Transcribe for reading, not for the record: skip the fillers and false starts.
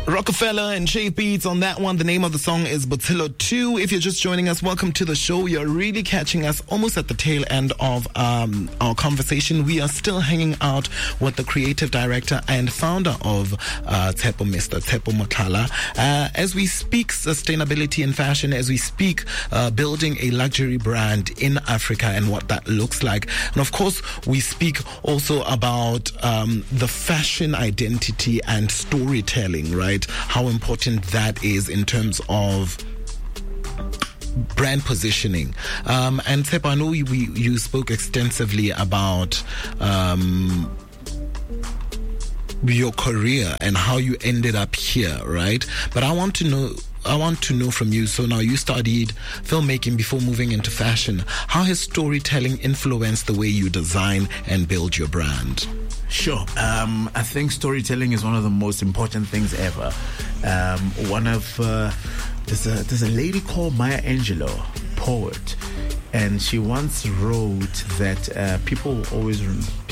Rockefeller and Jay Beats on that one. The name of the song is Botilo 2. If you're just joining us, welcome to the show. You're really catching us almost at the tail end of our conversation. We are still hanging out with the creative director and founder of Tshepo, Mr. Tshepo Motlhala. As we speak sustainability in fashion, as we speak building a luxury brand in Africa and what that looks like. And of course, we speak also about the fashion identity and storytelling, right? How important that is in terms of brand positioning. And Tshepo, I know you spoke extensively about your career and how you ended up here, right? But I want to know from you, so now you studied filmmaking before moving into fashion. How has storytelling influenced the way you design and build your brand? Sure. I think storytelling is one of the most important things ever. There's a lady called Maya Angelou, poet, and she once wrote that people